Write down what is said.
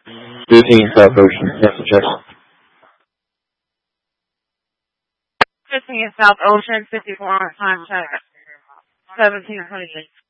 15 South Ocean. Yes, check. 15 South Ocean, 54 time check. 1726.